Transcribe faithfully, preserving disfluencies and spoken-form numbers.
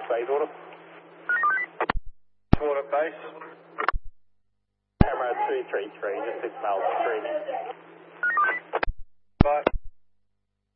Phase order. Water base. Camera two three three, just six miles streaming.